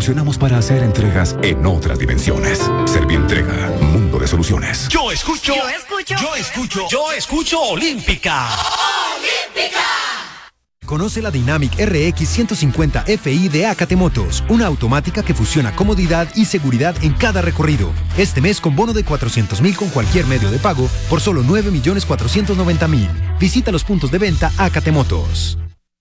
evolucionamos para hacer entregas en otras dimensiones. Servientrega, mundo de soluciones. Yo escucho Olímpica. ¡Olímpica! Conoce la Dynamic RX 150 Fi de AKT Motos, una automática que fusiona comodidad y seguridad en cada recorrido. Este mes con bono de 400.000 con cualquier medio de pago por solo 9.490.000. Visita los puntos de venta AKT Motos.